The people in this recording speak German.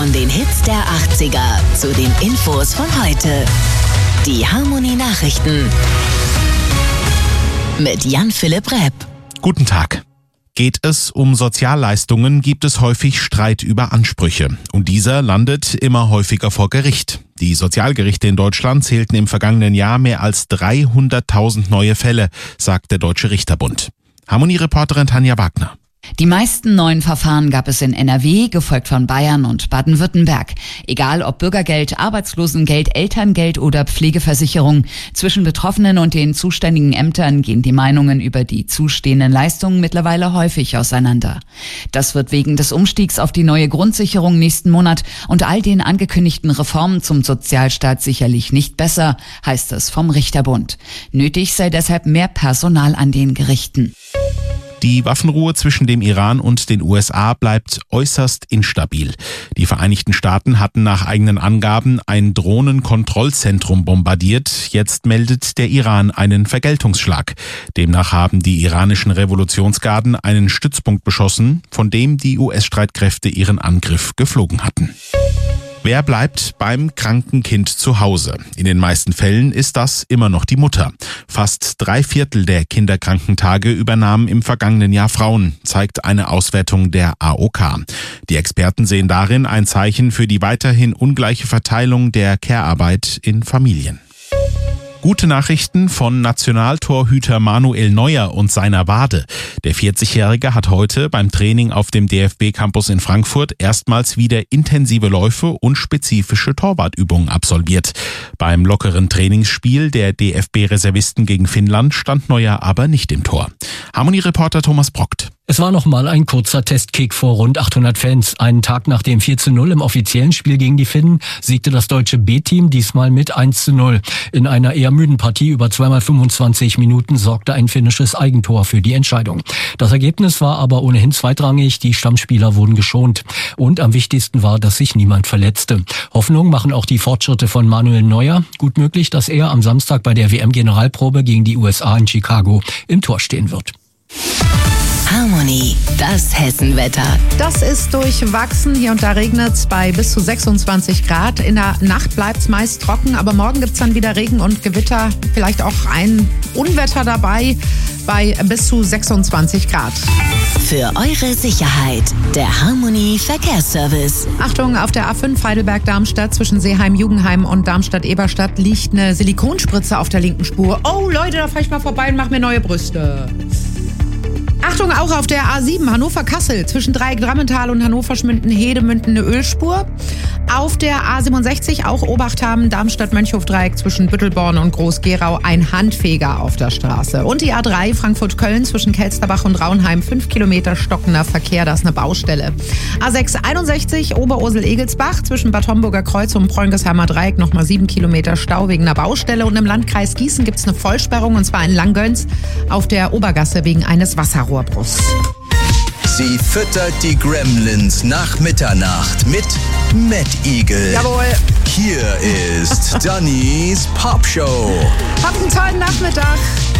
Von den Hits der 80er zu den Infos von heute. Die Harmony Nachrichten mit Jan-Philipp Repp. Guten Tag. Geht es um Sozialleistungen, gibt es häufig Streit über Ansprüche. Und dieser landet immer häufiger vor Gericht. Die Sozialgerichte in Deutschland zählten im vergangenen Jahr mehr als 300.000 neue Fälle, sagt der Deutsche Richterbund. Harmony-Reporterin Tanja Wagner. Die meisten neuen Verfahren gab es in NRW, gefolgt von Bayern und Baden-Württemberg. Egal ob Bürgergeld, Arbeitslosengeld, Elterngeld oder Pflegeversicherung. Zwischen Betroffenen und den zuständigen Ämtern gehen die Meinungen über die zustehenden Leistungen mittlerweile häufig auseinander. Das wird wegen des Umstiegs auf die neue Grundsicherung nächsten Monat und all den angekündigten Reformen zum Sozialstaat sicherlich nicht besser, heißt es vom Richterbund. Nötig sei deshalb mehr Personal an den Gerichten. Die Waffenruhe zwischen dem Iran und den USA bleibt äußerst instabil. Die Vereinigten Staaten hatten nach eigenen Angaben ein Drohnenkontrollzentrum bombardiert. Jetzt meldet der Iran einen Vergeltungsschlag. Demnach haben die iranischen Revolutionsgarden einen Stützpunkt beschossen, von dem die US-Streitkräfte ihren Angriff geflogen hatten. Wer bleibt beim kranken Kind zu Hause? In den meisten Fällen ist das immer noch die Mutter. Fast 3/4 der Kinderkrankentage übernahmen im vergangenen Jahr Frauen, zeigt eine Auswertung der AOK. Die Experten sehen darin ein Zeichen für die weiterhin ungleiche Verteilung der Care-Arbeit in Familien. Gute Nachrichten von Nationaltorhüter Manuel Neuer und seiner Wade. Der 40-Jährige hat heute beim Training auf dem DFB-Campus in Frankfurt erstmals wieder intensive Läufe und spezifische Torwartübungen absolviert. Beim lockeren Trainingsspiel der DFB-Reservisten gegen Finnland stand Neuer aber nicht im Tor. Harmony-Reporter Thomas Brockt. Es war nochmal ein kurzer Testkick vor rund 800 Fans. Einen Tag nach dem 4:0 im offiziellen Spiel gegen die Finnen siegte das deutsche B-Team diesmal mit 1:0. In einer eher müden Partie über 2x25 Minuten sorgte ein finnisches Eigentor für die Entscheidung. Das Ergebnis war aber ohnehin zweitrangig. Die Stammspieler wurden geschont. Und am wichtigsten war, dass sich niemand verletzte. Hoffnung machen auch die Fortschritte von Manuel Neuer. Gut möglich, dass er am Samstag bei der WM-Generalprobe gegen die USA in Chicago im Tor stehen wird. Harmony, das Hessenwetter. Das ist durchwachsen. Hier und da regnet es bei bis zu 26 Grad. In der Nacht bleibt es meist trocken, aber morgen gibt es dann wieder Regen und Gewitter. Vielleicht auch ein Unwetter dabei bei bis zu 26 Grad. Für eure Sicherheit, der Harmony Verkehrsservice. Achtung, auf der A5 Heidelberg-Darmstadt zwischen Seeheim-Jugendheim und Darmstadt-Eberstadt liegt eine Silikonspritze auf der linken Spur. Oh Leute, da fahre ich mal vorbei und mache mir neue Brüste. Achtung, auch auf der A7 Hannover-Kassel zwischen Dreieck-Drammental und Hannover-Schmünden-Hedemünden eine Ölspur. Auf der A67 auch Obacht haben, Darmstadt-Mönchhof-Dreieck zwischen Büttelborn und Groß-Gerau ein Handfeger auf der Straße. Und die A3 Frankfurt-Köln zwischen Kelsterbach und Raunheim 5 Kilometer stockender Verkehr, das ist eine Baustelle. A6 61 Oberursel-Egelsbach zwischen Bad Homburger Kreuz und Preungesheimer Dreieck nochmal 7 Kilometer Stau wegen einer Baustelle. Und im Landkreis Gießen gibt es eine Vollsperrung und zwar in Langgöns auf der Obergasse wegen eines Wasserrohrbruchs. Sie füttert die Gremlins nach Mitternacht mit Mad Eagle. Jawohl. Hier ist Dannys Popshow. Habt einen tollen Nachmittag.